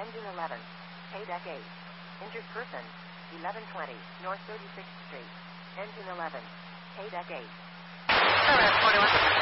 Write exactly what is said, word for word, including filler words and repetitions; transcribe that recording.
Engine eleven. Paydeck eight. Injured person. eleven twenty North thirty-sixth Street. Engine eleven. Paydeck eight. forty-one.